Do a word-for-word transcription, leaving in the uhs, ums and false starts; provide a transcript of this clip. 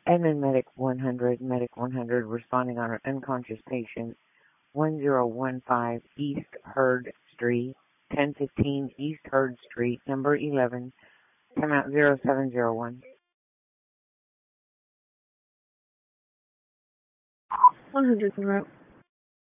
Admin Medic one hundred, Medic one hundred, responding on an unconscious patient, one zero one five East Hurd Street, ten fifteen East Hurd Street, number eleven, come out zero seven zero one. one hundred en route.